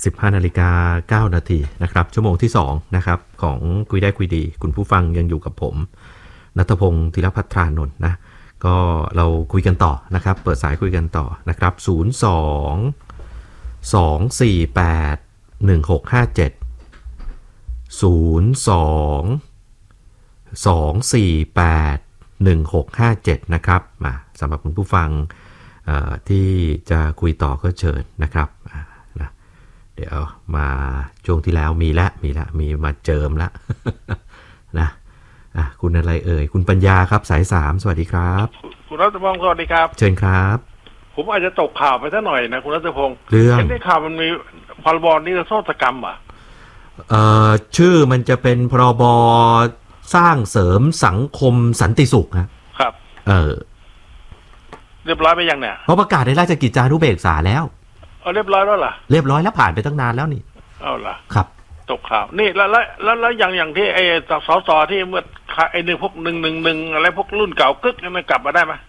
15:09 น.นะครับชั่วโมงที่2นะครับของคุยได้คุยดีคุณผู้ฟังยังอยู่กับผมณัฐพงศ์ธีรภัทรานนท์นะก็เราคุยกันต่อนะครับเปิดสายคุยกันต่อนะครับ02-248-1657นะครับมาสำหรับคุณผู้ฟังที่จะคุยต่อก็เชิญนะครับนะเดี๋ยวมาช่วงที่แล้วมีมาเจิมละ นะคุณอะไรเอ่ยคุณปัญญาครับสาย3สวัสดีครับคุณรัตพงศ์สวัสดีครับเชิญครับผมอาจจะตกข่าวไปสักหน่อยนะคุณรัตพงศ์เรื่องได้ข่าวมันมีพรบนิรโทษกรรมชื่อมันจะเป็นพรบสร้างเสริมสังคมสันติสุขครับเรียบร้อยไปยังเนี่ยเขาประกาศในราชกิจจานุเบกษาแล้วเรียบร้อยแล้วเหรอเรียบร้อยแล้วผ่านไปตั้งนานแล้วนี่เอาล่ะครับตกข่าวนี่แล้วอย่างที่ไอ้สสที่เมื่อไอ้พวก111อะไรพวกรุ่นเก่ากึกมันกลับมาได้ไหม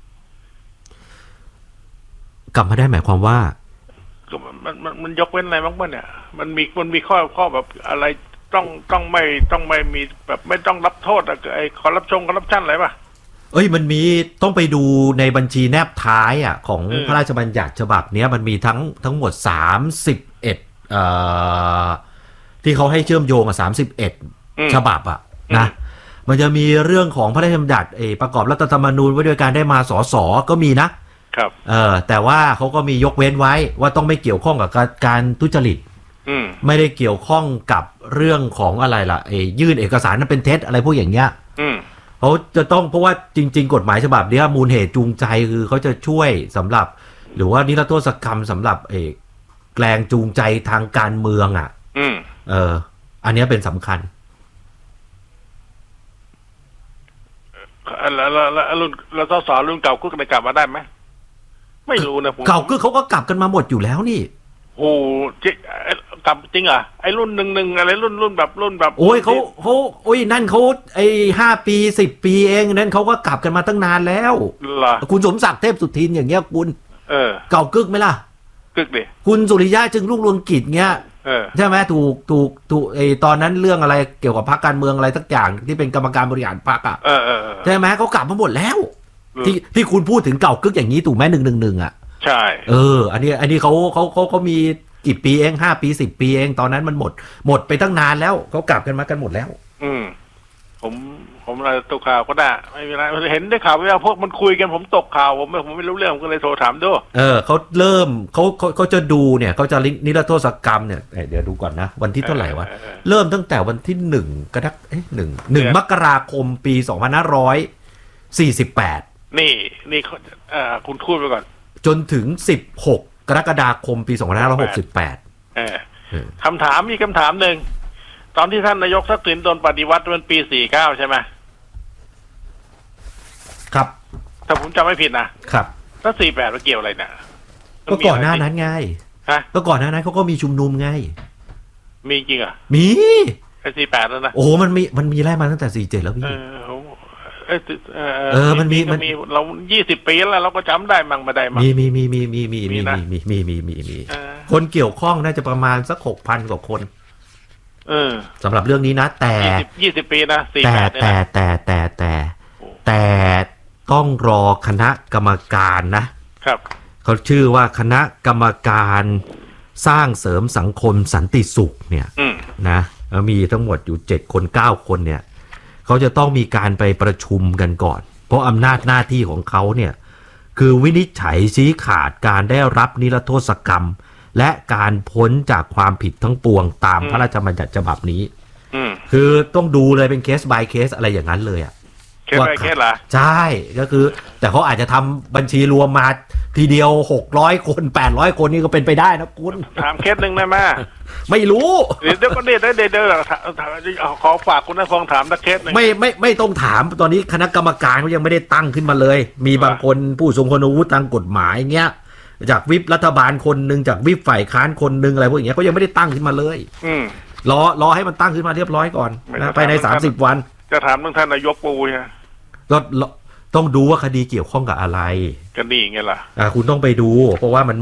กลับมาได้หมายความว่ามันยกเว้นอะไรบ้างเนี่ยมันมีข้อแบบอะไรต้องไม่มีแบบไม่ต้องรับโทษไอ้คอร์รัปชันอะไรป่ะมันมีต้องไปดูในบัญชีแนบท้ายของพระราชบัญญัติฉบับนี้มันมีทั้งหมด31ที่เขาให้เชื่อมโยง31ฉบับนะมันจะมีเรื่องของพระราชบัญญัติประกอบรัฐธรรมนูญไว้ด้วยการได้มาสสก็มีนะครับแต่ว่าเขาก็มียกเว้นไว้ว่าต้องไม่เกี่ยวข้องกับการทุจริตไม่ได้เกี่ยวข้องกับเรื่องของอะไรล่ะยื่นเอกสารนั้นเป็นเท็จอะไรพวกอย่างเงี้ยเขาจะต้องเพราะว่าจริงๆกฎหมายฉบับนี้มูลเหตุจูงใจคือเขาจะช่วยสำหรับหรือว่านิรโทษกรรมสำหรับแรงจูงใจทางการเมืองอันนี้เป็นสำคัญแล้วสสรุ่นเก่าก็ได้กลับมาได้ไหมไม่รู้นะผมเก่าก็เขาก็กลับกันมาหมดอยู่แล้วนี่โอ้กลับจริงไอ้รุ่น11อะไรรุ่นแบบโอ้ยเขานั่นเขา5 ปี10 ปีเองนั่นเขาก็กลับกันมาตั้งนานแล้วคุณสมศักดิ์เทพสุทินอย่างเงี้ยคุณเก่ากึกไหมล่ะกึกดิคุณสุริยะจึงรุ่งเรืองกิจเงี้ยใช่ไหมถูกตอนนั้นเรื่องอะไรเกี่ยวกับพรรคการเมืองอะไรสักอย่างที่เป็นกรรมการบริหารพรรคใช่ไหมเขากลับมาหมดแล้วที่คุณพูดถึงเก่ากึกอย่างนี้ถูกไหม111 ใช่อันนี้เขามีกี่ปีเอง5 ปี10 ปีเองตอนนั้นมันหมดไปตั้งนานแล้วเขากลับกันมากันหมดแล้วผมอะไรตกข่าวก็ได้ไม่มีอะไรเห็นได้ข่าวว่าพวกมันคุยกันผมตกข่าวผมไม่รู้เรื่องผมก็เลยโทรถามด้วยเขาเริ่มเขาจะดูเนี่ยเขาจะนิรโทษกรรมเนี่ยเดี๋ยวดูก่อนนะวันที่เท่าไหร่วะเริ่มตั้งแต่วันที่1มกราคมปี2548 นี่คุณพูดไปก่อนจนถึง16กรกฎาคมปี2568 คำถามมีคำถามหนึ่งตอนที่ท่านนายกทักษิณโดนปฏิวัติมันปี49ใช่ไหมครับถ้าผมจำไม่ผิดนะครับถ้า48มันเกี่ยวอะไรนะก็ก่อนหน้านั้นไงก็ก่อนหน้านั้นเขาก็มีชุมนุมไงมีจริงมีไอ้48แล้วนะโอ้มันมีไล่มาตั้งแต่47แล้วพี่มันมีเรา20 ปีแล้วเราก็จำได้มั่งไม่ได้มั่งมีคนเกี่ยวข้องน่าจะประมาณสัก 6,000 กว่าคนสำหรับเรื่องนี้นะแต่ 20 ปีนะแต่ต้องรอคณะกรรมการนะครับเขาชื่อว่าคณะกรรมการสร้างเสริมสังคมสันติสุขเนี่ยนะมีทั้งหมดอยู่7 คน 9 คนเนี่ยเขาจะต้องมีการไปประชุมกันก่อนเพราะอำนาจหน้าที่ของเขาเนี่ยคือวินิจฉัยชี้ขาดการได้รับนิรโทษกรรมและการพ้นจากความผิดทั้งปวงตามพระราชบัญญัติฉบับนี้คือต้องดูเลยเป็นเคส by เคสอะไรอย่างนั้นเลยเคส by เคสเหรอใช่ก็คือแต่เขาอาจจะทำบัญชีรวมมาทีเดียว600 คน800 คนนี่ก็เป็นไปได้นะคุณถามเคสหนึ่งได้ไหมไม่รู้เดี๋ยวก็เดี๋ยวขอฝากคุณนายพงษ์ถามสักเคสนึงไม่ต้องถามตอนนี้คณะกรรมการเขายังไม่ได้ตั้งขึ้นมาเลยมีบางคนผู้ทรงคุณวุฒิทางกฎหมายเงี้ยจากวิปรัฐบาลคนนึงจากวิปฝ่ายค้านคนนึงอะไรพวกอย่างเงี้ยเขายังไม่ได้ตั้งขึ้นมาเลยรอให้มันตั้งขึ้นมาเรียบร้อยก่อนนะภายใน30 วันจะถามเรื่องท่านนายกปูนะก็ต้องดูว่าคดีเกี่ยวข้องกับอะไรก็นี่ไงล่ะคุณต้องไปดูเพราะว่ามัน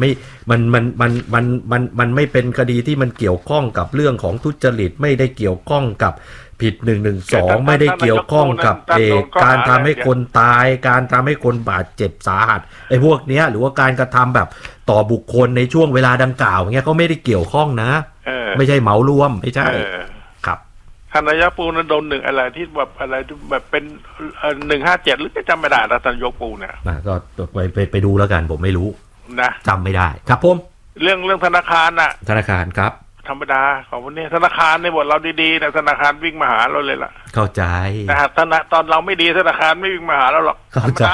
ไม่เป็นคดีที่มันเกี่ยวข้องกับเรื่องของทุจริตไม่ได้เกี่ยวข้องกับผิด112ไม่ได้เกี่ยวข้องกับการทำให้คนตายการทำให้คนบาดเจ็บสาหัสไอ้พวกเนี้ยหรือว่าการกระทำแบบต่อบุคคลในช่วงเวลาดังกล่าวเงี้ยก็ไม่ได้เกี่ยวข้องนะไม่ใช่เหมารวมไม่ใช่ครับท่านนายกปูนั้นโดน1อะไรที่แบบอะไรแบบเป็น157หรือจำไม่ได้แล้วท่านนายกปูเนี่ยก็ไปดูแล้วกันผมไม่รู้นะจำไม่ได้ครับผมเรื่องธนาคารน่ะธนาคารครับธรรมดาของพวกนี้ธนาคารในบทเราดีๆนะธนาคารวิ่งมาหาเราเลยล่ะเข้าใจนะครับตอนเราไม่ดีธนาคารไม่วิ่งมาหาเราหรอกเข้าใจ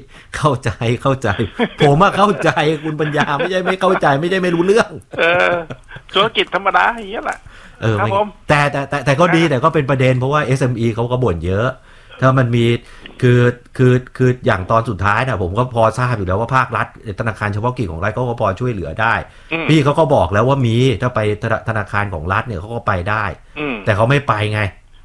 ผมเข้าใจคุณปัญญาไม่ใช่ไม่เข้าใจไม่ใช่ไม่รู้เรื่องธุรกิจธรรมดาอย่างเงี้ยแหละครับผมแต่ก็ดีแต่ก็เป็นประเด็นเพราะว่า SME เขาก็บ่นเยอะถ้ามันมีคืออย่างตอนสุดท้ายนะผมก็พอทราบอยู่แล้วว่าภาครัฐธนาคารเฉพาะกิจของรัฐเขาก็พอช่วยเหลือได้พี่เขาก็บอกแล้วว่ามีถ้าไปธนาคารของรัฐเนี่ยเขาก็ไปได้แต่เขาไม่ไปไง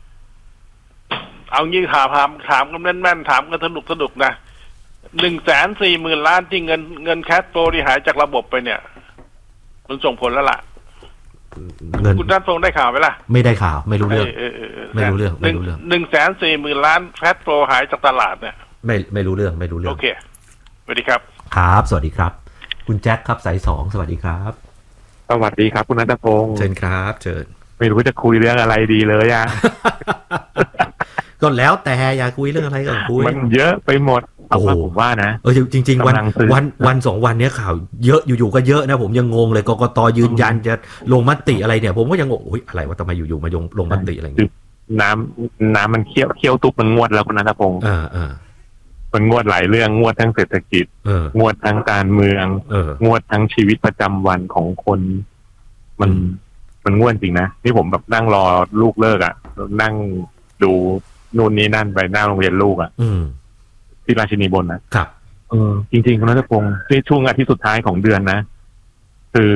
เอางี้ถามกันแม่นๆถามกันสนุกนะ140,000 ล้านที่เงินแคชโฟลที่หายจากระบบไปเนี่ยมันส่งผลแล้วล่ะเงินคุณด้านตรงได้ข่าวไหมล่ะไม่ได้ข่าวไม่รู้เรื่องไม่รู้เรื่อง 140,000 ล้านแคชโฟลหายจากตลาดเนี่ยไม่รู้เรื่องโอเคสวัสดีครับครับสวัสดีครับคุณแจ็คครับสาย2สวัสดีครับสวัสดีครับคุณณัฐพงศ์เชิญครับเชิญไม่รู้จะคุยเรื่องอะไรดีเลยอ่ะก็แล้วแต่อยากคุยเรื่องอะไรก็คุยมันเยอะไปหมดผมว่านะจริงๆวัน2 วันนี้ข่าวเยอะอยู่ๆก็เยอะนะผมยังงงเลยกกต.ยืนยันจะลงมติอะไรเนี่ยผมก็ยังงงอะไรวะทำไมอยู่ๆมาลงมติอะไรอย่างเงี้ยน้ำมันเคี่ยวตุ๊บมันงวดแล้วคุณณัฐพงศ์มันงวดหลายเรื่องงวดทั้งเศรษฐกิจงวดทั้งการเมืองงวดทั้งชีวิตประจำวันของคนมันงวดจริงนะนี่ผมแบบนั่งรอลูกเลิกอ่ะนั่งดูนู่นนี่นั่นไปหน้าโรงเรียนลูกอ่ะที่ราชินีบนนะครับจริงๆคุณณัฐพงศ์ในช่วงอาทิตย์สุดท้ายของเดือนนะคือ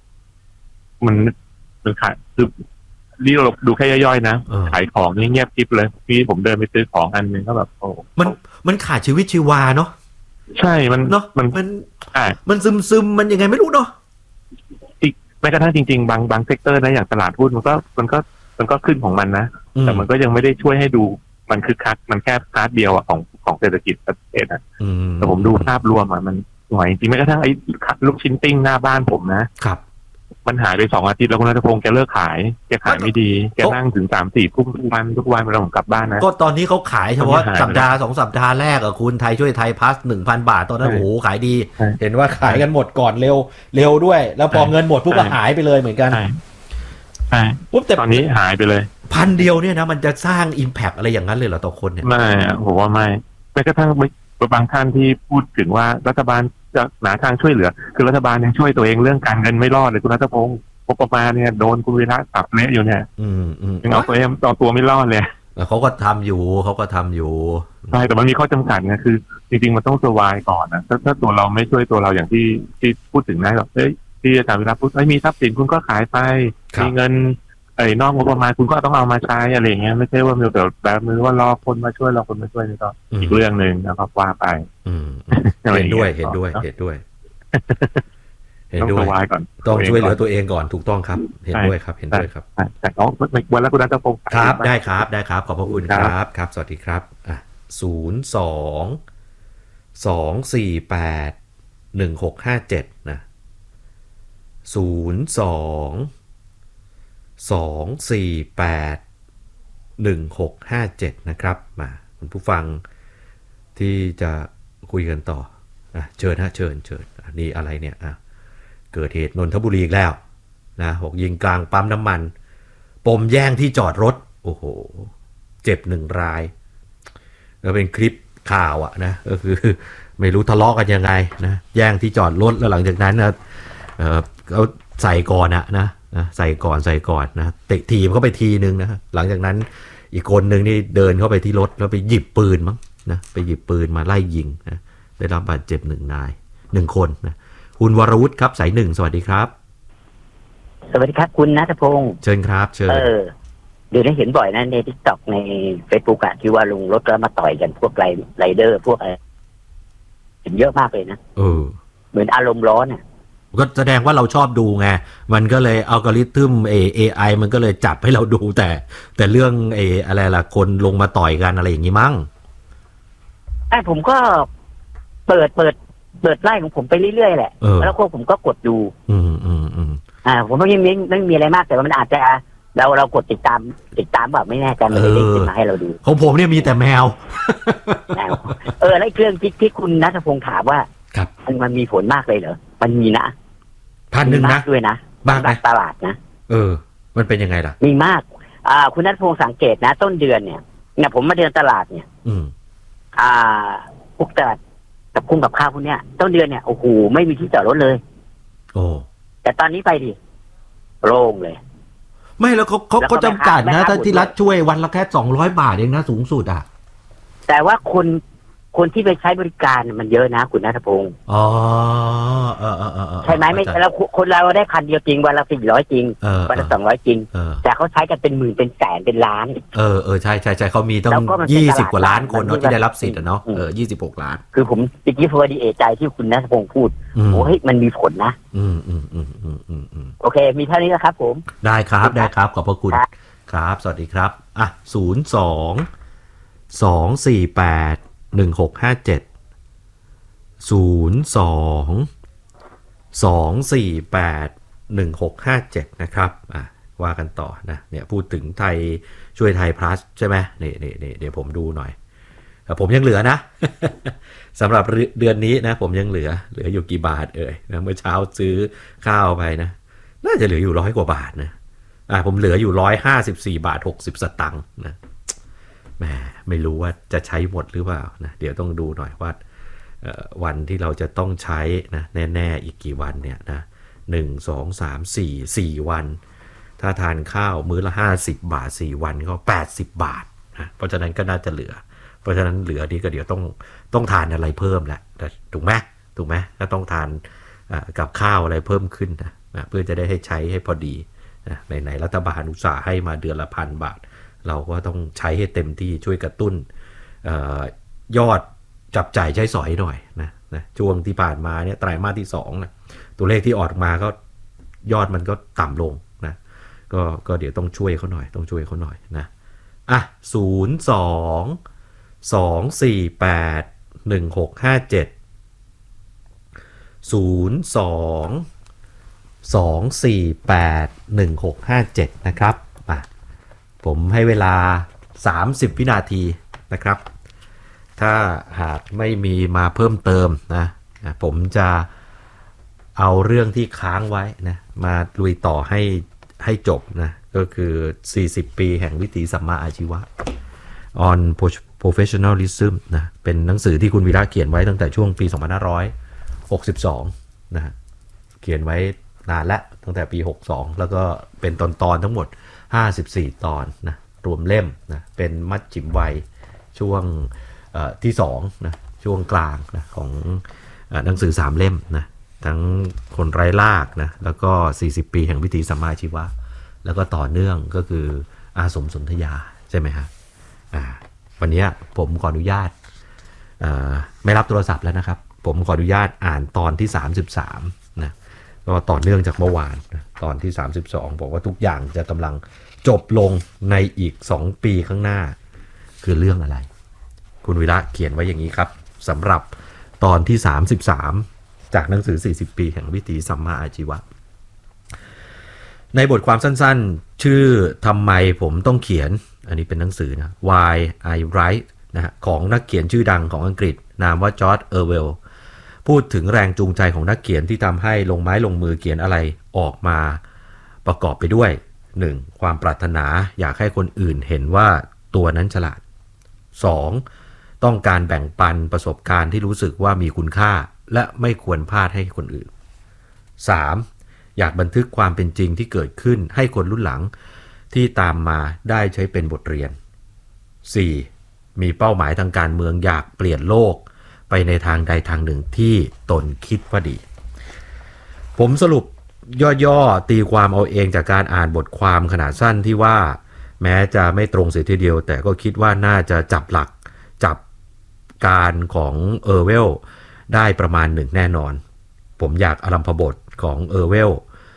มันขายคือนี่เราดูแค่ย่อยๆนะขายของเงียบๆกิ๊บเลยพี่ผมเดินไปซื้อของอันนึงก็แบบมันขาดชีวิตชีวาเนาะใช่มันเนาะมันซึมมันยังไงไม่รู้เนาะอีกแม้กระทั่งจริงๆบางเซกเตอร์นะอย่างตลาดหุ้นมันก็ขึ้นของมันนะแต่มันก็ยังไม่ได้ช่วยให้ดูมันคือคักมันแค่พาร์ทเดียวของเศรษฐกิจประเทศแต่ผมดูภาพรวมมันหน่อยจริงแม้กระทั่งไอ้ลูกชิ้นปิ้งหน้าบ้านผมนะครับมันหายไป2 อาทิตย์แล้วคุณณัฐพงศ์แกเลิกขายแกขายไม่ดีแกนั่งถึง 3-4 ทุ่มทุกวันเวลาผมกลับบ้านนะก็ตอนนี้เขาขายเฉพาะสัปดาห์2 สัปดาห์แรกอะคุณไทยช่วยไทยพลัส 1,000 บาทตอนนั้นโอ้โหขายดีเห็นว่าขายกันหมดก่อนเร็วด้วยแล้วพอเงินหมดปุ๊บก็หายไปเลยเหมือนกันปุ๊บแต่ตอนนี้หายไปเลย 1,000 เดียวเนี่ยนะมันจะสร้าง impact อะไรอย่างนั้นเลยเหรอต่อคนเนี่ยไม่ผมว่าไม่แม้กระทั่งบางท่านที่พูดถึงว่ารัฐบาลจะหาทางช่วยเหลือคือรัฐบาลยังช่วยตัวเองเรื่องการเงินไม่รอดเลยคุณณัฐพงศ์งบประมาณเนี่ยโดนคุณวีระตับเละอยู่เนี่ยยังเอาตัวไม่รอดเลยเขาก็ทำอยู่ใช่แต่มันมีข้อจำกัดไงคือจริงๆมันต้องสวายก่อนนะถ้าตัวเราไม่ช่วยตัวเราอย่างที่พูดถึงนะแบบที่อาจารย์วีระพูดมีทรัพย์สินคุณก็ขายไปมีเงินนอกงบประมาณคุณก็ต้องเอามาใช้อะไรอย่างเงี้ยไม่ใช่ว่ามีแต่แบบมือว่ารอคนมาช่วยนี่ก็อีกเรื่องนึงนะครับว่าไปเห็นด้วยต้องช่วยเหลือตัวเองก่อนถูกต้องครับเห็นด้วยครับแต่น้องวันแล้วคุณณัฐพงศ์ครับได้ครับขอบพระคุณครับสวัสดีครับ02-248-1657นะ02-248-1657นะครับมาคุณผู้ฟังที่จะคุยกันต่อเชิญนี่อะไรเนี่ยเกิดเหตุนนทบุรีอีกแล้วนะ6ยิงกลางปั๊มน้ำมันปมแย่งที่จอดรถโอ้โหเจ็บ1 รายแล้วเป็นคลิปข่าวนะก็คือไม่รู้ทะเลาะกันยังไงนะแย่งที่จอดรถแล้วหลังจากนั้นเขาใส่ก่อนนะใส่ก่อนนะเตะทีมเข้าไปทีนึงนะหลังจากนั้นอีกคนนึงนี่เดินเข้าไปที่รถแล้วไปหยิบปืนมั้งนะไปหยิบปืนมาไล่ยิงนะได้รับบาดเจ็บ1 คนนะคุณวรวุฒิครับสาย1สวัสดีครับสวัสดีครับคุณณัฐพงศ์เชิญครับเชิญเดี๋ยวได้เห็นบ่อยนะใน TikTok ใน Facebook อะที่ว่าลงรถแล้วมาต่อยกันพวกไรเดอร์พวกอะไรเห็นเยอะมากเลยนะเหมือนอารมณ์ร้อนอ่ะก็แสดงว่าเราชอบดูไงมันก็เลยอัลกอริทึมAI มันก็เลยจับให้เราดูแต่เรื่องอะไรล่ะคนลงมาต่อยกันอะไรอย่างงี้มั้งผมก็เปิดไล่ของผมไปเรื่อยๆแหละแล้วผมก็กดดูผมไม่มีอะไรมากแต่ว่ามันอาจจะเรากดติดตามแบบไม่แน่ใจมันเลยขึ้นมาให้เราดูของผมเนี่ยมีแต่แมวแล้วเรื่องที่คุณณัฐพงษ์ถามว่ามันมีผลมากเลยเหรอมันมีนะ 1,000นะด้วยนะบ้างนะตลาดนะมันเป็นยังไงล่ะมีมากคุณณัฐพงษ์สังเกตนะต้นเดือนเนี่ยผมมาเดินตลาดเนี่ยพวกตลาดกับคุ้มกับข้าวพวกเนี้ยต้นเดือนเนี่ยโอ้โหไม่มีที่จอดรถเลยแต่ตอนนี้ไปดิโล่งเลยไม่แล้วเขาจำกัดนะถ้าที่รัฐช่วยวันละแค่200 บาทเองนะสูงสุดแต่ว่าคนที่ไปใช้บริการมันเยอะนะคุณณัฐพงษ์ใช่ไหมไม่แล้วคนเราได้คันเดียวจริงวันละ400จริงวันละ200จริงแต่เขาใช้กันเป็นหมื่นเป็นแสนเป็นล้านใช่เขามีต้อง20 กว่าล้านคนเนาะที่ได้รับสิทธิ์เนาะ26 ล้านคือผมเมื่อกี้พอดีใจที่คุณณัฐพงษ์พูดโอ้ยมันมีผลนะโอเคมีเท่านี้นะครับผมได้ครับขอบพระคุณครับสวัสดีครับ02-248-1657 02-248-1657นะครับว่ากันต่อนะเนี่ยพูดถึงไทยช่วยไทยพลัสใช่ไหมนี่เดี๋ยวผมดูหน่อยผมยังเหลือนะสำหรับเดือนนี้นะผมยังเหลืออยู่กี่บาทนะเมื่อเช้าซื้อข้าวไปนะน่าจะเหลืออยู่100 กว่าบาทนะผมเหลืออยู่154 บาท 60 สตางค์นะแหมไม่รู้ว่าจะใช้หมดหรือเปล่านะเดี๋ยวต้องดูหน่อยว่าวันที่เราจะต้องใช้นะแน่ๆอีกกี่วันเนี่ยนะ1 2 3 4วันถ้าทานข้าวมื้อละ50 บาท4วันก็80 บาทนะเพราะฉะนั้นก็น่าจะเหลือเพราะฉะนั้นเหลือนี้ก็เดี๋ยวต้องทานอะไรเพิ่มแหละถูกไหมก็ต้องทานกับข้าวอะไรเพิ่มขึ้นนะเพื่อจะได้ให้ใช้ให้พอดีนะไหนรัฐบาลอุตสาห์ให้มาเดือนละ1,000 บาทเราก็ต้องใช้ให้เต็มที่ช่วยกระตุ้นยอดจับจ่ายใช้สอยหน่อยนะช่วงที่ผ่านมาเนี่ยไตรมาสที่2นะตัวเลขที่ออกมาก็ยอดมันก็ต่ำลงนะก็เดี๋ยวต้องช่วยเขาหน่อยนะ02-248-1657 นะครับผมให้เวลา30 วินาทีนะครับถ้าหากไม่มีมาเพิ่มเติมนะผมจะเอาเรื่องที่ค้างไว้นะมาลุยต่อให้จบนะก็คือ40 ปีแห่งวิถีสัมมาอาชีวะ on professionalism นะเป็นหนังสือที่คุณวีระเขียนไว้ตั้งแต่ช่วงปี2562นะเขียนไว้นานแล้วตั้งแต่ปี62แล้วก็เป็นตอนทั้งหมด54 ตอนนะรวมเล่มนะเป็นมัชฌิมวัยช่วงที่2นะช่วงกลางนะของหนังสือ3 เล่มนะทั้งคนไร้รากนะแล้วก็40 ปีแห่งวิถีสัมมาอาชีวะแล้วก็ต่อเนื่องก็คืออาสมสนธยาใช่ไหมฮะวันนี้ผมขออนุญาตไม่รับโทรศัพท์แล้วนะครับผมขออนุญาตอ่านตอนที่33นะก็ต่อเนื่องจากเมื่อวานนะตอนที่32บอกว่าทุกอย่างจะกำลังจบลงในอีก2 ปีข้างหน้าคือเรื่องอะไรคุณวีระเขียนไว้อย่างนี้ครับสำหรับตอนที่33จากหนังสือ40 ปีแห่งวิถีสัมมาอาชีวะในบทความสั้นๆชื่อทำไมผมต้องเขียนอันนี้เป็นหนังสือนะ Why I Write นะฮะของนักเขียนชื่อดังของอังกฤษนามว่าจอร์จเออร์เวลพูดถึงแรงจูงใจของนักเขียนที่ทำให้ลงไม้ลงมือเขียนอะไรออกมาประกอบไปด้วย 1. ความปรารถนาอยากให้คนอื่นเห็นว่าตัวนั้นฉลาด 2. ต้องการแบ่งปันประสบการณ์ที่รู้สึกว่ามีคุณค่าและไม่ควรพลาดให้คนอื่น 3. อยากบันทึกความเป็นจริงที่เกิดขึ้นให้คนรุ่นหลังที่ตามมาได้ใช้เป็นบทเรียน 4. มีเป้าหมายทางการเมืองอยากเปลี่ยนโลกไปในทางใดทางหนึ่งที่ตนคิดว่าดีผมสรุปย่อๆตีความเอาเองจากการอ่านบทความขนาดสั้นที่ว่าแม้จะไม่ตรงเสียทีเดียวแต่ก็คิดว่าน่าจะจับหลักจับการของเออร์เวลได้ประมาณหนึ่งแน่นอนผมอยากอารัมพบทของเออร์เวล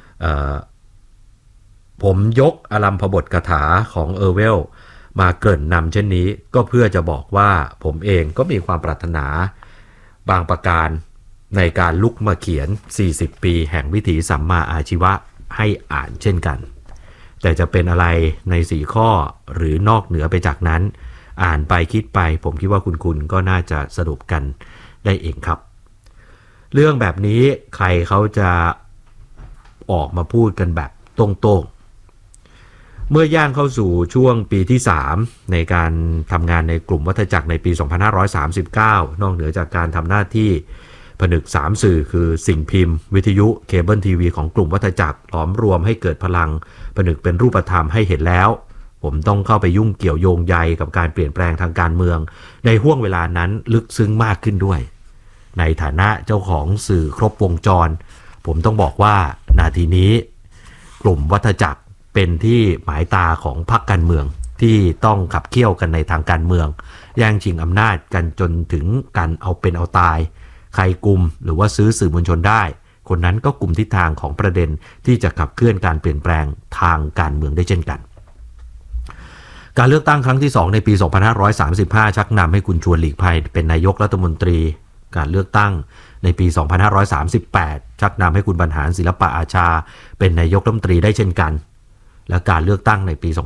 ผมยกอารัมพบทคาถาของเออร์เวลมาเกริ่นนำเช่นนี้ก็เพื่อจะบอกว่าผมเองก็มีความปรารถนาบางประการในการลุกมาเขียน40ปีแห่งวิถีสัมมาอาชีวะให้อ่านเช่นกันแต่จะเป็นอะไรใน4ข้อหรือนอกเหนือไปจากนั้นอ่านไปคิดไปผมคิดว่าคุณก็น่าจะสรุปกันได้เองครับเรื่องแบบนี้ใครเขาจะออกมาพูดกันแบบตรงๆเมื่อย่างเข้าสู่ช่วงปีที่3ในการทำงานในกลุ่มวัฏจักรในปี2539นอกเหนือจากการทำหน้าที่ผนึก3สื่อคือสิ่งพิมพ์วิทยุเคเบิลทีวีของกลุ่มวัฏจักรหลอมรวมให้เกิดพลังผนึกเป็นรูปธรรมให้เห็นแล้วผมต้องเข้าไปยุ่งเกี่ยวโยงใยกับการเปลี่ยนแปลงทางการเมืองในห้วงเวลานั้นลึกซึ้งมากขึ้นด้วยในฐานะเจ้าของสื่อครบวงจรผมต้องบอกว่านาทีนี้กลุ่มวัฏจักรเป็นที่หมายตาของพรรคการเมืองที่ต้องขับเคี่ยวกันในทางการเมืองแย่งชิงอำนาจกันจนถึงการเอาเป็นเอาตายใครกลุ่มหรือว่าซื้อสื่อมวลชนได้คนนั้นก็กลุ่มทิศทางของประเด็นที่จะขับเคลื่อนการเปลี่ยนแปลงทางการเมืองได้เช่นกันการเลือกตั้งครั้งที่2ในปี2535ชักนำให้คุณชวนหลีกภัยเป็นนายกรัฐมนตรีการเลือกตั้งในปี2538ชักนำให้คุณบรรหารศิลปะอาชาเป็นนายกรัฐมนตรีได้เช่นกันและการเลือกตั้งในปี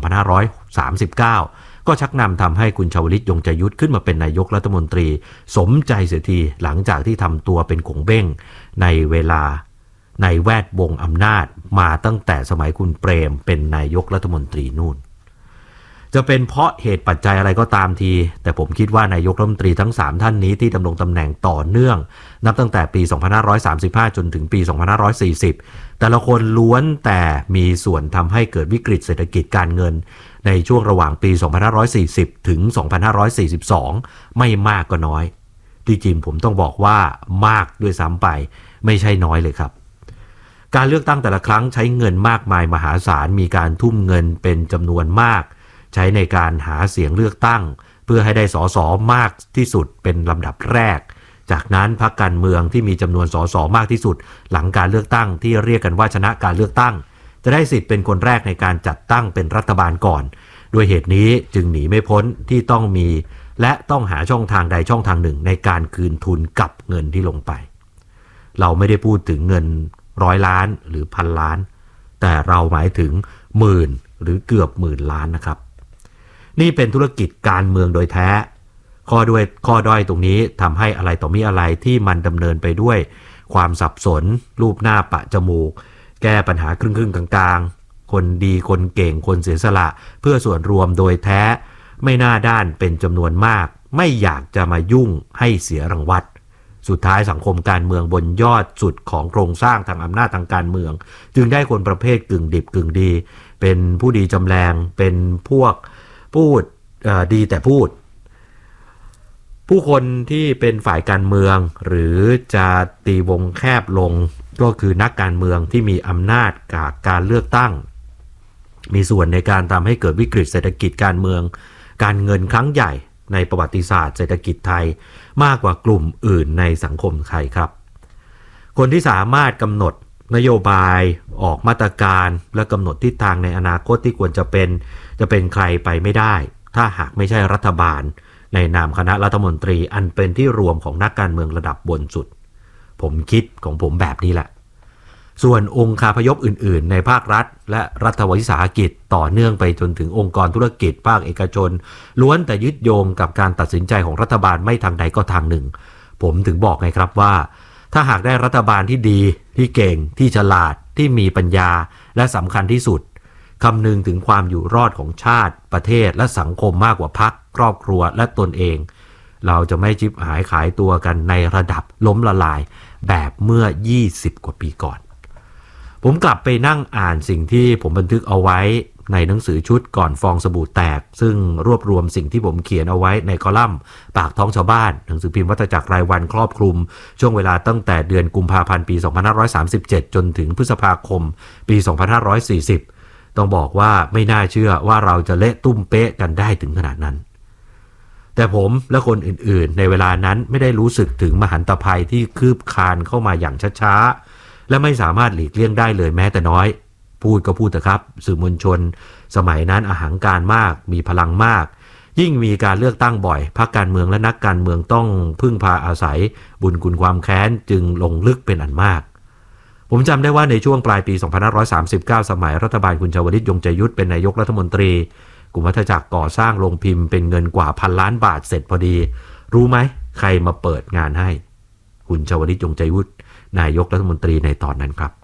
2539ก็ชักนำทำให้คุณชวลิตยงใจยุทธขึ้นมาเป็นนายกรัฐมนตรีสมใจเสียทีหลังจากที่ทำตัวเป็นขงเบ้งในเวลาในแวดวงอำนาจมาตั้งแต่สมัยคุณเปรมเป็นนายกรัฐมนตรีนู่นจะเป็นเพราะเหตุปัจจัยอะไรก็ตามทีแต่ผมคิดว่านายกรัฐมนตรีทั้ง3ท่านนี้ที่ดำรงตำแหน่งต่อเนื่องนับตั้งแต่ปี2535จนถึงปี2540แต่ละคนล้วนแต่มีส่วนทำให้เกิดวิกฤตเศรษฐกิจการเงินในช่วงระหว่างปี2540ถึง2542ไม่มากก็น้อยที่จริงผมต้องบอกว่ามากด้วยซ้ำไปไม่ใช่น้อยเลยครับการเลือกตั้งแต่ละครั้งใช้เงินมากมายมหาศาลมีการทุ่มเงินเป็นจำนวนมากใช้ในการหาเสียงเลือกตั้งเพื่อให้ได้สสมากที่สุดเป็นลำดับแรกจากนั้นพรรคการเมืองที่มีจำนวนสสมากที่สุดหลังการเลือกตั้งที่เรียกกันว่าชนะการเลือกตั้งจะได้สิทธิ์เป็นคนแรกในการจัดตั้งเป็นรัฐบาลก่อนด้วยเหตุนี้จึงหนีไม่พ้นที่ต้องมีและต้องหาช่องทางใดช่องทางหนึ่งในการคืนทุนกับเงินที่ลงไปเราไม่ได้พูดถึงเงิน100 ล้านหรือ1,000 ล้านแต่เราหมายถึงหมื่นหรือเกือบ10,000 ล้านนะครับนี่เป็นธุรกิจการเมืองโดยแท้ข้อด้อยตรงนี้ทำให้อะไรต่อมีอะไรที่มันดำเนินไปด้วยความสับสนรูปหน้าปะจมูกแก้ปัญหาครึ่งกลางๆคนดีคนเก่งคนเสียสละเพื่อส่วนรวมโดยแท้ไม่น่าด้านเป็นจำนวนมากไม่อยากจะมายุ่งให้เสียรางวัลสุดท้ายสังคมการเมืองบนยอดสุดของโครงสร้างทางอำนาจทางการเมืองจึงได้คนประเภทกึ่งดิบกึ่งดีเป็นผู้ดีจำแรงเป็นพวกพูดดีแต่พูดผู้คนที่เป็นฝ่ายการเมืองหรือจะตีวงแคบลงก็คือนักการเมืองที่มีอำนาจจากการเลือกตั้งมีส่วนในการทำให้เกิดวิกฤตเศรษฐกิจการเมืองการเงินครั้งใหญ่ในประวัติศาสตร์เศรษฐกิจไทยมากกว่ากลุ่มอื่นในสังคมไทยครับคนที่สามารถกำหนดนโยบายออกมาตรการและกำหนดทิศทางในอนาคตที่ควรจะเป็นใครไปไม่ได้ถ้าหากไม่ใช่รัฐบาลในนามคณะรัฐมนตรีอันเป็นที่รวมของนักการเมืองระดับบนสุดผมคิดของผมแบบนี้แหละส่วนองค์คาพยพอื่นๆในภาครัฐและรัฐวิสาหกิจต่อเนื่องไปจนถึงองค์กรธุรกิจภาคเอกชนล้วนแต่ยึดโยงกับการตัดสินใจของรัฐบาลไม่ทางใดก็ทางหนึ่งผมถึงบอกไงครับว่าถ้าหากได้รัฐบาลที่ดีที่เก่งที่ฉลาดที่มีปัญญาและสำคัญที่สุดคำนึงถึงความอยู่รอดของชาติประเทศและสังคมมากกว่าพรรคครอบครัวและตนเองเราจะไม่ชิบหายขายตัวกันในระดับล้มละลายแบบเมื่อ20 กว่าปีก่อนผมกลับไปนั่งอ่านสิ่งที่ผมบันทึกเอาไว้ในหนังสือชุดก่อนฟองสบู่แตกซึ่งรวบรวมสิ่งที่ผมเขียนเอาไว้ในคอลัมน์ปากท้องชาวบ้านหนังสือพิมพ์วัฏจักรรายวันครอบคลุมช่วงเวลาตั้งแต่เดือนกุมภาพันธ์ปี2537จนถึงพฤษภาคมปี2540 ต้องบอกว่าไม่น่าเชื่อว่าเราจะเละตุ้มเป๊ะกันได้ถึงขนาดนั้นแต่ผมและคนอื่นๆในเวลานั้นไม่ได้รู้สึกถึงมหันตภัยที่คืบคลานเข้ามาอย่างช้าๆและไม่สามารถหลีกเลี่ยงได้เลยแม้แต่น้อยพูดก็พูดเถอะครับสื่อมวลชนสมัยนั้นอหังการมากมีพลังมากยิ่งมีการเลือกตั้งบ่อยพรรคการเมืองและนักการเมืองต้องพึ่งพาอาศัยบุญคุณความแค้นจึงลงลึกเป็นอันมากผมจำได้ว่าในช่วงปลายปี2539สมัยรัฐบาลคุณชวลิตยงใจยุทธเป็นนายกรัฐมนตรีกลุ่มวัฒจักรก่อสร้างโรงพิมพ์เป็นเงินกว่า1,000 ล้านบาทเสร็จพอดีรู้ไหมใครมาเปิดงานให้คุณชวลิตยงใจยุทธนายกรัฐมนตรีในตอนนั้นครับ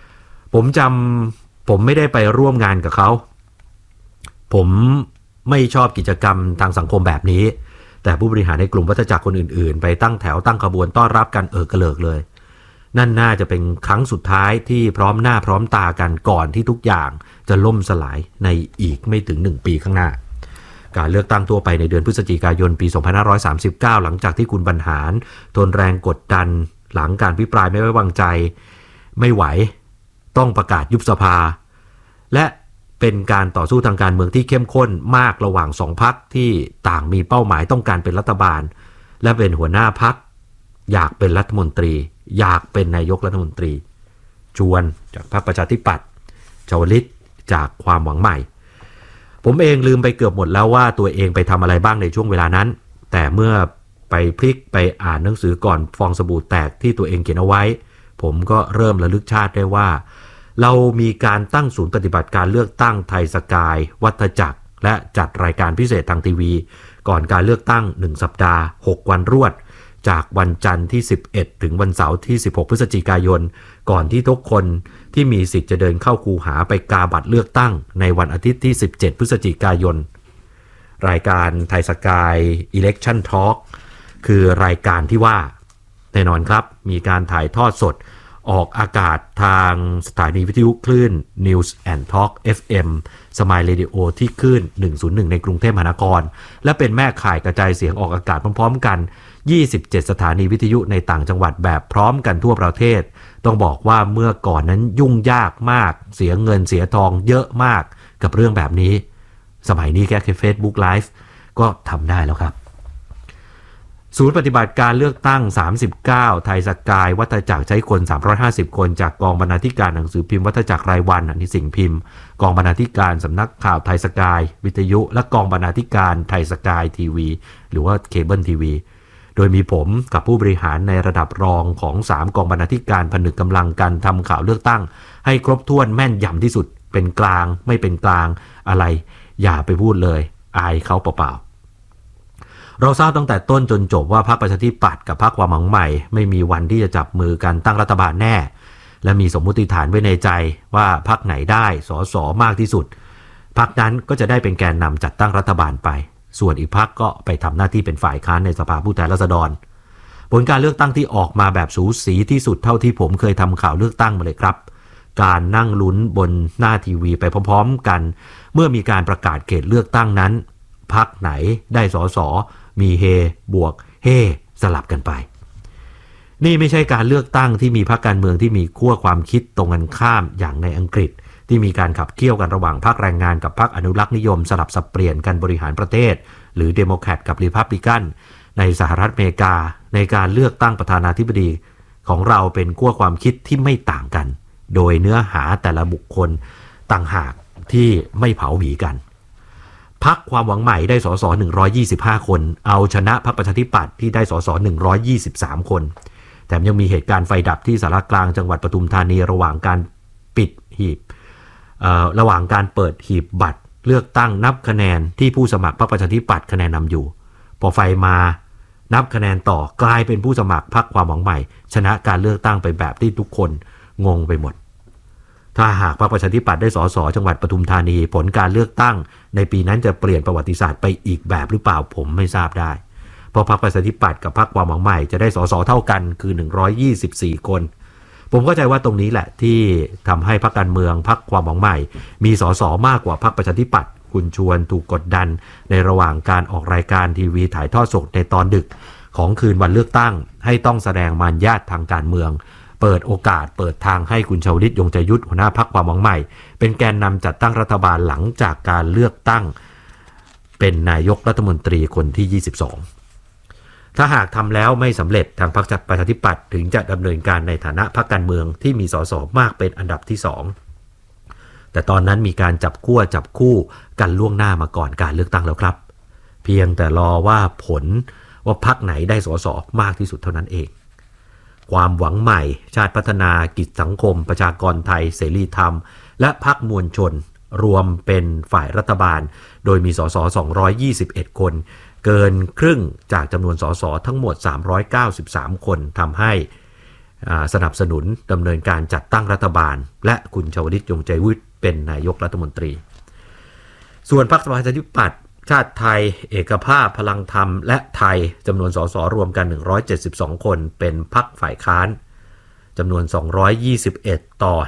ผมไม่ได้ไปร่วมงานกับเขาผมไม่ชอบกิจกรรมทางสังคมแบบนี้แต่ผู้บริหารในกลุ่มวัฒจักรคนอื่นๆไปตั้งแถวตั้งขบวนต้อนรับกันกระเลิกเลยนั่นน่าจะเป็นครั้งสุดท้ายที่พร้อมหน้าพร้อมตากันก่อนที่ทุกอย่างจะล่มสลายในอีกไม่ถึง1 ปีข้างหน้าการเลือกตั้งทั่วไปในเดือนพฤศจิกายนปี2539หลังจากที่คุณบรรหารทนแรงกดดันหลังการพิปรายไม่ไว้วางใจไม่ไหวต้องประกาศยุบสภาและเป็นการต่อสู้ทางการเมืองที่เข้มข้นมากระหว่าง2 พรรคที่ต่างมีเป้าหมายต้องการเป็นรัฐบาลและเป็นหัวหน้าพรรคอยากเป็นรัฐมนตรีอยากเป็นนายกรัฐมนตรีชวนจากพรรคประชาธิปัตย์ชวลิตจากความหวังใหม่ผมเองลืมไปเกือบหมดแล้วว่าตัวเองไปทำอะไรบ้างในช่วงเวลานั้นแต่เมื่อไปพลิกไปอ่านหนังสือก่อนฟองสบู่แตกที่ตัวเองเขียนเอาไว้ผมก็เริ่มระลึกชาติได้ว่าเรามีการตั้งศูนย์ปฏิบัติการเลือกตั้งไทยสกายวัฒจักรและจัดรายการพิเศษทางทีวีก่อนการเลือกตั้ง1 สัปดาห์6 วันรวดจากวันจันทร์ที่11ถึงวันเสาร์ที่16พฤศจิกายนก่อนที่ทุกคนที่มีสิทธิ์จะเดินเข้าคูหาไปกาบัตรเลือกตั้งในวันอาทิตย์ที่17พฤศจิกายนรายการไทยสกาย Election Talk คือรายการที่ว่าแน่นอนครับมีการถ่ายทอดสดออกอากาศทางสถานีวิทยุคลื่น News and Talk FM Smile Radio ที่คลื่น101ในกรุงเทพมหานครและเป็นแม่ข่ายกระจายเสียงออกอากาศพร้อมๆกัน27สถานีวิทยุในต่างจังหวัดแบบพร้อมกันทั่วประเทศต้องบอกว่าเมื่อก่อนนั้นยุ่งยากมากเสียเงินเสียทองเยอะมากกับเรื่องแบบนี้สมัยนี้แค่ Facebook Live ก็ทำได้แล้วครับศูนย์ปฏิบัติการเลือกตั้ง39ไทยสกายวัฒจักรใช้คน350คนจากกองบรรณาธิการหนังสือพิมพ์วัฒจักรรายวันนิสิงห์พิมพ์กองบรรณาธิการสำนักข่าวไทยสกายวิทยุและกองบรรณาธิการไทยสกายทีวีหรือว่าเคเบิลทีวีโดยมีผมกับผู้บริหารในระดับรองของ3กองบรรณาธิการผนึกกำลังกันทำข่าวเลือกตั้งให้ครบถ้วนแม่นยำที่สุดเป็นกลางไม่เป็นกลางอะไรอย่าไปพูดเลยอายเขาเปล่าๆเราทราบตั้งแต่ต้นจนจบว่าพรรคประชาธิปัตย์กับพรรคความหวังใหม่ไม่มีวันที่จะจับมือกันตั้งรัฐบาลแน่และมีสมมุติฐานไว้ในใจว่าพรรคไหนได้สสมากที่สุดพรรคนั้นก็จะได้เป็นแกนนำจัดตั้งรัฐบาลไปส่วนอีกพรรคก็ไปทำหน้าที่เป็นฝ่ายค้านในสภาผู้แทนราษฎรผลการเลือกตั้งที่ออกมาแบบสูสีที่สุดเท่าที่ผมเคยทำข่าวเลือกตั้งมาเลยครับการนั่งลุ้นบนหน้าทีวีไปพร้อมๆกันเมื่อมีการประกาศเขตเลือกตั้งนั้นพรรคไหนได้สสมีเฮบวกเฮสลับกันไปนี่ไม่ใช่การเลือกตั้งที่มีพรรคการเมืองที่มีขั้วความคิดตรงกันข้ามอย่างในอังกฤษที่มีการขับเคี่ยวกันระหว่างพรรคแรงงานกับพรรคอนุรักษ์นิยมสลับสับเปลี่ยนกันบริหารประเทศหรือเดโมแครตกับรีพับลิกันในสหรัฐอเมริกาในการเลือกตั้งประธานาธิบดีของเราเป็นขั้วความคิดที่ไม่ต่างกันโดยเนื้อหาแต่ละบุคคลต่างหากที่ไม่เผาหวีกันพรรคความหวังใหม่ได้สส125คนเอาชนะพรรคประชาธิปัตย์ที่ได้สส123คนแถมยังมีเหตุการณ์ไฟดับที่สารกลางจังหวัดปทุมธานีระหว่างการปิดหีบระหว่างการเปิดหีบบัตรเลือกตั้งนับคะแนนที่ผู้สมัครพรรคประชาธิปัตย์คะแนนนำอยู่พอไฟมานับคะแนนต่อกลายเป็นผู้สมัครพรรคความหวังใหม่ชนะการเลือกตั้งไปแบบที่ทุกคนงงไปหมดถ้าหากพรรคประชาธิปัตย์ได้สสจังหวัดปทุมธานีผลการเลือกตั้งในปีนั้นจะเปลี่ยนประวัติศาสตร์ไปอีกแบบหรือเปล่าผมไม่ทราบได้เพราะพรรคประชาธิปัตย์กับพรรคความหวังใหม่จะได้สสเท่ากันคือ124คนผมเข้าใจว่าตรงนี้แหละที่ทำให้พรรคการเมืองพรรคความหวังใหม่มีสสมากกว่าพรรคประชาธิปัตย์คุณชวนถูกกดดันในระหว่างการออกรายการทีวีถ่ายทอดสดในตอนดึกของคืนวันเลือกตั้งให้ต้องแสดงมารยาททางการเมืองเปิดโอกาสเปิดทางให้คุณชวลิต ยงใจยุทธหัวหน้าพรรคความหวังใหม่เป็นแกนนำจัดตั้งรัฐบาลหลังจากการเลือกตั้งเป็นนายกรัฐมนตรีคนที่22ถ้าหากทำแล้วไม่สำเร็จทางพรรคประชาธิปัตย์ถึงจะดำเนินการในฐานะพรรคการเมืองที่มีสสมากเป็นอันดับที่2แต่ตอนนั้นมีการจับคู่กันล่วงหน้ามาก่อนการเลือกตั้งแล้วครับเพียงแต่รอว่าผลว่าพรรคไหนได้สสมากที่สุดเท่านั้นเองความหวังใหม่ชาติพัฒนากิจสังคมประชากรไทยเสรีธรรมและพรรคมวลชนรวมเป็นฝ่ายรัฐบาลโดยมีสส221คนเกินครึ่งจากจำนวนสสทั้งหมด393คนทำให้สนับสนุนดำเนินการจัดตั้งรัฐบาลและคุณชวลิต ยงใจยุทธเป็นนายกรัฐมนตรีส่วนพรรคประชาธิปัตย์ชาติไทยเอกภาพพลังธรรมและไทยจำนวนสสรวมกัน172คนเป็นพรรคฝ่ายค้านจำนวน221ต่อ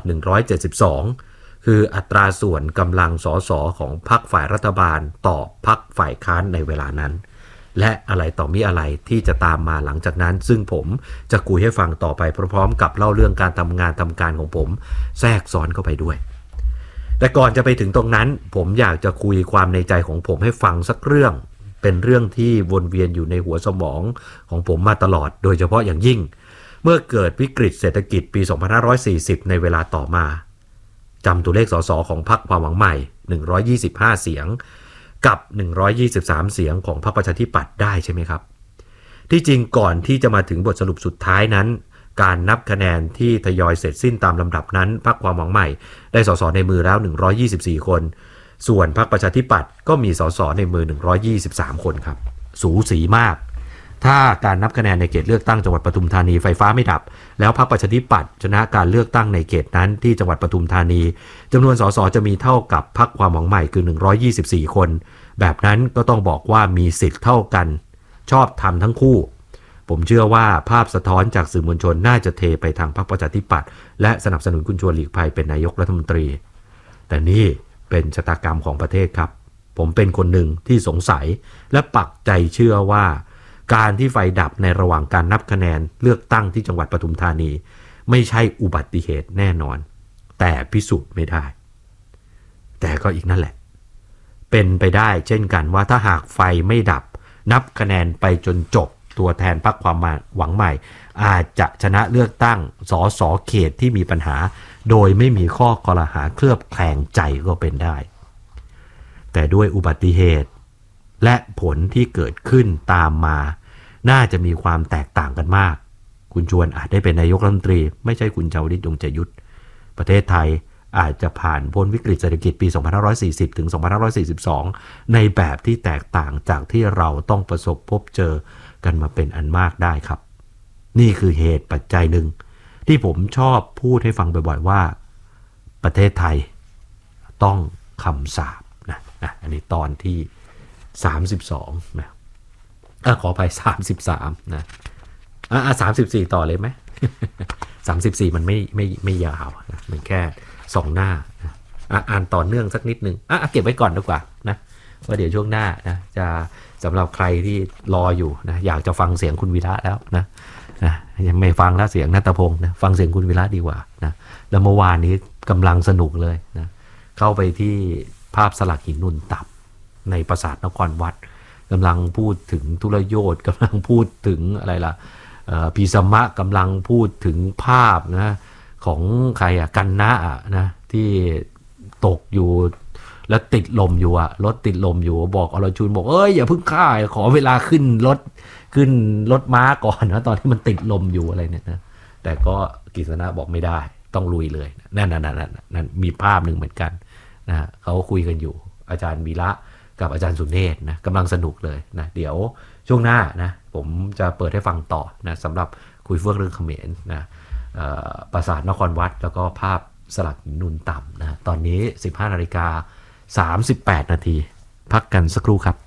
172คืออัตราส่วนกำลังสสของพรรคฝ่ายรัฐบาลต่อพรรคฝ่ายค้านในเวลานั้นและอะไรต่อมีอะไรที่จะตามมาหลังจากนั้นซึ่งผมจะคุยให้ฟังต่อไปพร้อมๆกับเล่าเรื่องการทำงานทำการของผมแทรกซ้อนเข้าไปด้วยแต่ก่อนจะไปถึงตรงนั้นผมอยากจะคุยความในใจของผมให้ฟังสักเรื่องเป็นเรื่องที่วนเวียนอยู่ในหัวสมองของผมมาตลอดโดยเฉพาะอย่างยิ่งเมื่อเกิดวิกฤตเศรษฐกิจปี2540ในเวลาต่อมาจำตัวเลขสสของพรรคความหวังใหม่125เสียงกับ123เสียงของพรรคประชาธิปัตย์ได้ใช่ไหมครับที่จริงก่อนที่จะมาถึงบทสรุปสุดท้ายนั้นการนับคะแนนที่ทยอยเสร็จสิ้นตามลำดับนั้นพรรคความหวังใหม่ได้สสในมือแล้ว124คนส่วนพรรคประชาธิปัตย์ก็มีสสในมือ123คนครับสูสีมากถ้าการนับคะแนนในเขตเลือกตั้งจังหวัดปทุมธานีไฟฟ้าไม่ดับแล้วพรรคประชาธิปัตย์ชนะการเลือกตั้งในเขตนั้นที่จังหวัดปทุมธานีจำนวนสสจะมีเท่ากับพรรคความหวังใหม่คือ124คนแบบนั้นก็ต้องบอกว่ามีสิทธิ์เท่ากันชอบธรรมทั้งคู่ผมเชื่อว่าภาพสะท้อนจากสื่อมวลชนน่าจะเทไปทางพรรคประชาธิปัตย์และสนับสนุนคุณชวนหลีกภัยเป็นนายกรัฐมนตรีแต่นี่เป็นชะตากรรมของประเทศครับผมเป็นคนหนึ่งที่สงสัยและปักใจเชื่อว่าการที่ไฟดับในระหว่างการนับคะแนนเลือกตั้งที่จังหวัดปทุมธานีไม่ใช่อุบัติเหตุแน่นอนแต่พิสูจน์ไม่ได้แต่ก็อีกนั่นแหละเป็นไปได้เช่นกันว่าถ้าหากไฟไม่ดับนับคะแนนไปจนจบตัวแทนพรรคความหวังใหม่อาจจะชนะเลือกตั้งสสเขตที่มีปัญหาโดยไม่มีข้อกล่าวหาเคลือบแคลงใจก็เป็นได้แต่ด้วยอุบัติเหตุและผลที่เกิดขึ้นตามมาน่าจะมีความแตกต่างกันมากคุณชวนอาจได้เป็นนายกรัฐมนตรีไม่ใช่คุณชวลิต ยงใจยุทธประเทศไทยอาจจะผ่านพ้นวิกฤตเศรษฐกิจปี2540ถึง2542ในแบบที่แตกต่างจากที่เราต้องประสบพบเจอกันมาเป็นอันมากได้ครับนี่คือเหตุปัจจัยหนึ่งที่ผมชอบพูดให้ฟังบ่อยๆว่าประเทศไทยต้องคำสาปนะอันนี้ตอนที่32นะขออภัย33นะ34ต่อเลยไหม 34มันไม่ยาวนะมันแค่2หน้าอ่านต่อเนื่องสักนิดนึงเก็บไว้ก่อนดีกว่านะว่าเดี๋ยวช่วงหน้านะจะสำหรับใครที่รออยู่นะอยากจะฟังเสียงคุณวีระแล้วนะยังไม่ฟังแล้วเสียงณัฐพงศ์นะฟังเสียงคุณวีระดีกว่านะแล้วเมื่อวานนี้กำลังสนุกเลยนะเข้าไปที่ภาพสลักหินนูนตับในปราสาทนครวัดกำลังพูดถึงทุรโยชน์กำลังพูดถึงอะไรล่ะพีสมะกำลังพูดถึงภาพนะของใครกันนะนะที่ตกอยู่แล้วติดลมอยู่รถติดลมอยู่บอกอรชุนบอกอย่าเพิ่งฆ่าขอเวลาขึ้นรถม้าก่อนนะตอนที่มันติดลมอยู่อะไรเนี่ยนะแต่ก็กฤษณะบอกไม่ได้ต้องลุยเลยนั่นมีภาพหนึ่งเหมือนกันนะเขาคุยกันอยู่อาจารย์วีระกับอาจารย์สุเนศนะกำลังสนุกเลยนะเดี๋ยวช่วงหน้านะผมจะเปิดให้ฟังต่อนะสำหรับคุยเฟื่องเรื่องเขมรนะปราสาทนครวัดแล้วก็ภาพสลักหินนูนต่ำนะตอนนี้ 15:38 นาทีพักกันสักครู่ครับ